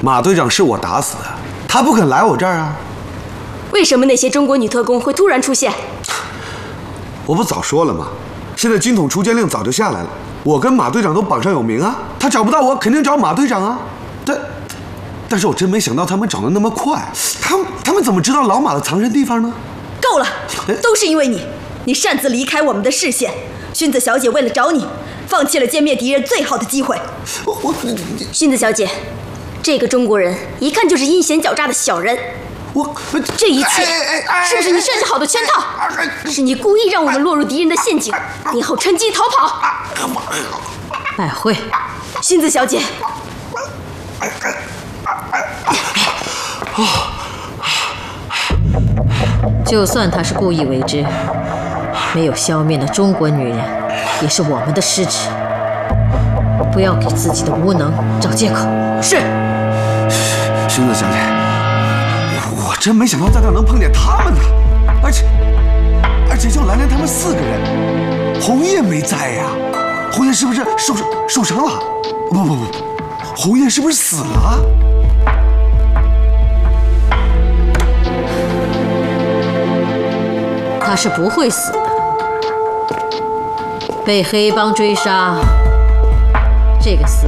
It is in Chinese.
马队长是我打死的，他不肯来我这儿啊。 为什么那些中国女特工会突然出现？ 我不早说了吗？现在军统出监令早就下来了，我跟马队长都榜上有名啊。他找不到我，肯定找马队长啊。但是我真没想到他们找得那么快。他们怎么知道老马的藏身地方呢？ 够了，都是因为你擅自离开我们的视线。薰子小姐为了找你，放弃了歼灭敌人最好的机会。 薰子小姐，这个中国人一看就是阴险狡诈的小人。这一切是不是你设计好的圈套？是你故意让我们落入敌人的陷阱，你好趁机逃跑。 百惠， 薰子小姐， 就算他是故意为之，没有消灭那中国女人，也是我们的失职。不要给自己的无能找借口。 是。 薰子小姐，我真没想到在这能碰见他们呢，而且就兰兰他们4个人，红叶没在呀。红叶是不是受伤了？不，红叶是不是死了？ 他是不会死的，被黑帮追杀，这个死